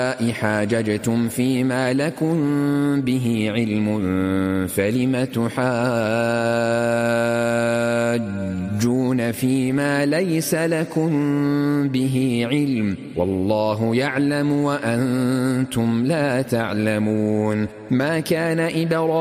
حاججتم فيما لكم به علم فلم تحاجون فيما ليس لكم به علم والله يعلم وأنتم لا تعلمون. ما كان إبراهيم